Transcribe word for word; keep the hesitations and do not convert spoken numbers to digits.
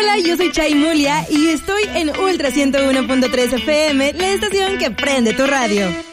Hola, yo soy Chay Mulia y estoy en Ultra ciento uno punto tres F M, la estación que prende tu radio.